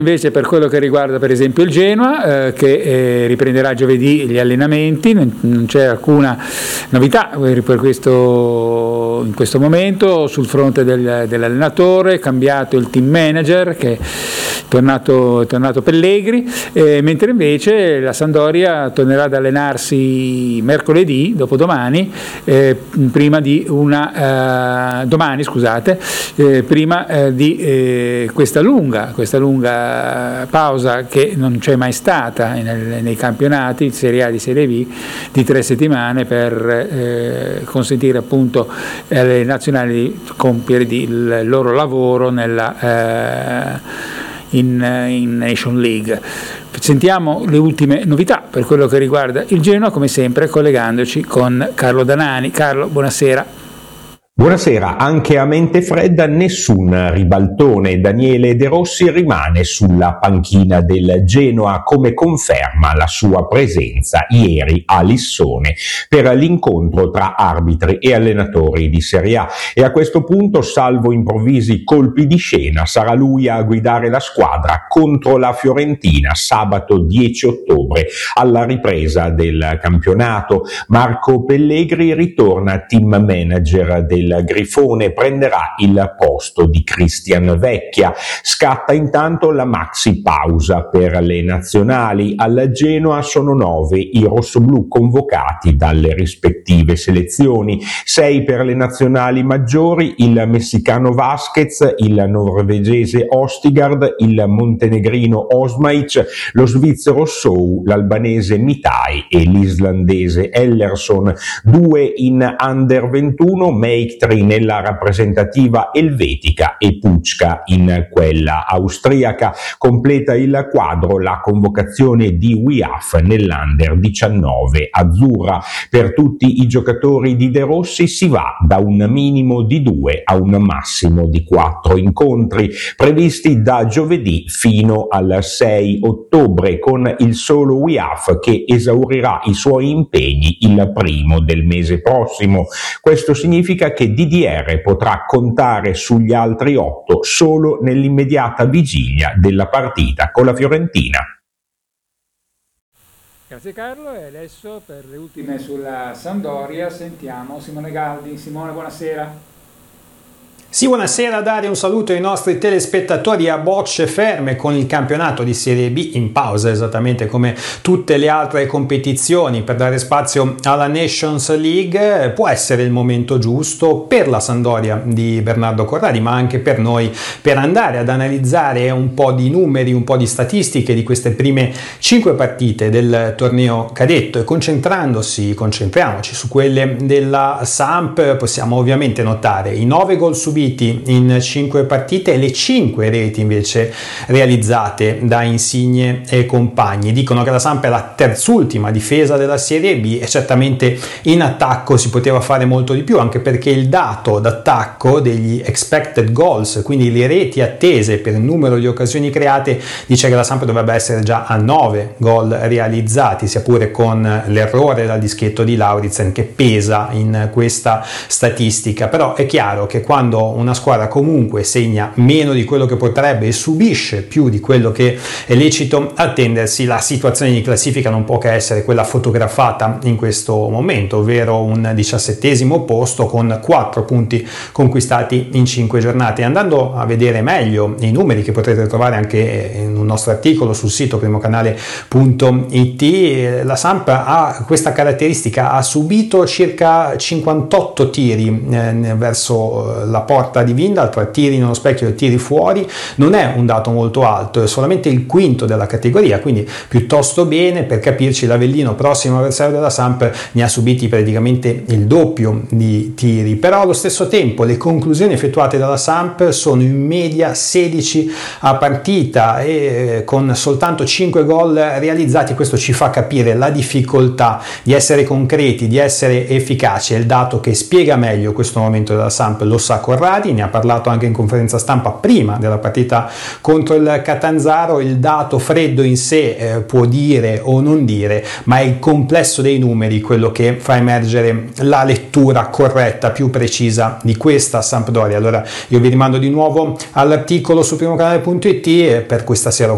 Invece per quello che riguarda per esempio il Genoa, che riprenderà giovedì gli allenamenti, non c'è alcuna novità in questo momento sul fronte dell'allenatore, cambiato il team manager che è tornato Pellegri, mentre invece la Sampdoria tornerà ad allenarsi mercoledì, dopodomani, prima di questa lunga pausa che non c'è mai stata nei campionati di Serie A e di Serie B di 3 settimane per consentire appunto alle nazionali di compiere il loro lavoro in Nation League. Sentiamo le ultime novità per quello che riguarda il Genoa, come sempre collegandoci con Carlo Danani. Carlo, buonasera. Buonasera, anche a mente fredda nessun ribaltone. Daniele De Rossi rimane sulla panchina del Genoa, come conferma la sua presenza ieri a Lissone per l'incontro tra arbitri e allenatori di Serie A, e a questo punto, salvo improvvisi colpi di scena, sarà lui a guidare la squadra contro la Fiorentina sabato 10 ottobre alla ripresa del campionato. Marco Pellegri ritorna team manager del Grifone, prenderà il posto di Cristian Vecchia. Scatta intanto la maxi pausa per le nazionali. Al Genoa sono 9 i rossoblù convocati dalle rispettive selezioni, 6 per le nazionali maggiori: il messicano Vasquez, il norvegese Ostigard, il montenegrino Osmaic, lo svizzero Sou, l'albanese Mitai e l'islandese Ellerson. 2 in under 21, Meiktri nella rappresentativa elvetica e Pucca in quella austriaca. Completa il quadro la convocazione di Wiaf nell'under 19 azzurra. Per tutti i giocatori di De Rossi si va da un minimo di 2 a un massimo di 4 incontri previsti da giovedì fino al 6 ottobre, con il solo Wiaf che esaurirà i suoi impegni il primo del mese prossimo. Questo significa che DDR potrà contare sugli altri 8 solo nell'immediata vigilia della partita con la Fiorentina. Grazie Carlo, e adesso per le ultime sulla Sampdoria sentiamo Simone Galdi. Simone, buonasera. Sì, buonasera Dario, un saluto ai nostri telespettatori. A bocce ferme con il campionato di Serie B in pausa, esattamente come tutte le altre competizioni, per dare spazio alla Nations League. Può essere il momento giusto per la Sampdoria di Bernardo Corradi, ma anche per noi, per andare ad analizzare un po' di numeri, un po' di statistiche di queste prime 5 partite del torneo cadetto, e concentriamoci su quelle della Samp. Possiamo ovviamente notare i 9 gol subiti in 5 partite e le 5 reti invece realizzate da Insigne e compagni. Dicono che la Samp è la terzultima difesa della Serie B, e certamente in attacco si poteva fare molto di più, anche perché il dato d'attacco degli expected goals, quindi le reti attese per il numero di occasioni create, dice che la Samp dovrebbe essere già a 9 gol realizzati, sia pure con l'errore dal dischetto di Lauritsen che pesa in questa statistica. Però è chiaro che quando una squadra comunque segna meno di quello che potrebbe e subisce più di quello che è lecito attendersi, la situazione di classifica non può che essere quella fotografata in questo momento, ovvero un 17° posto con 4 punti conquistati in 5 giornate. Andando a vedere meglio i numeri, che potrete trovare anche in un nostro articolo sul sito primocanale.it, la Samp ha questa caratteristica: ha subito circa 58 tiri verso la porta di Vindal, tra tiri nello specchio e tiri fuori. Non è un dato molto alto, è solamente il quinto della categoria, quindi piuttosto bene. Per capirci, l'Avellino, prossimo avversario della Samp, ne ha subiti praticamente il doppio di tiri. Però allo stesso tempo le conclusioni effettuate dalla Samp sono in media 16 a partita, e con soltanto 5 gol realizzati. Questo ci fa capire la difficoltà di essere concreti, di essere efficaci. È il dato che spiega meglio questo momento della Samp, lo sa Corradi, ne ha parlato anche in conferenza stampa prima della partita contro il Catanzaro. Il dato freddo in sé può dire o non dire, ma è il complesso dei numeri quello che fa emergere la lettura corretta, più precisa di questa Sampdoria. Allora io vi rimando di nuovo all'articolo su primocanale.it, e per questa sera